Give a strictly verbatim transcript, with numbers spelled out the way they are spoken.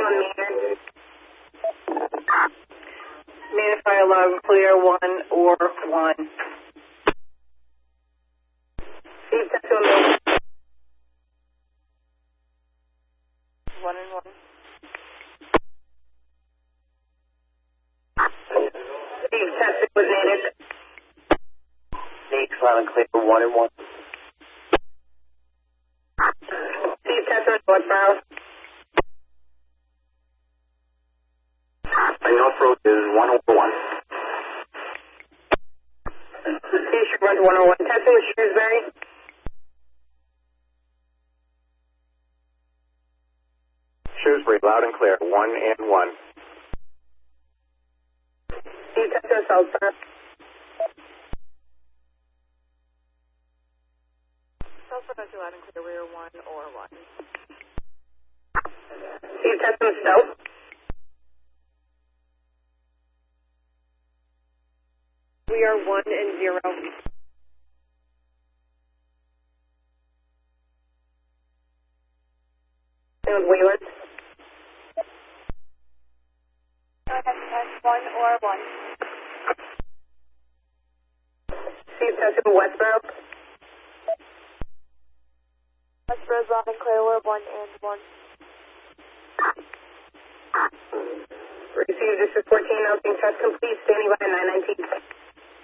on Manor. Manor fire loud and clear, one or one. Steve, test on Mill. One and one. Steve, testing with Native. Phoenix, loud and clear, one and one. Steve, test on Northbound. My North Road is one over one. Steve, should run to one oh one. Testing with Shrewsbury. Shrewsbury, loud and clear, one and one. Steve, test on Southbound. Southbound to loud and clear, rear one or one. Steve, test on Stowe. We are one and zero. And Wayland. One or one. Steve, test on Westboro. Westboro's loud and clear, we're one and one. Received District fourteen, announcing test complete, standing by nine nineteen.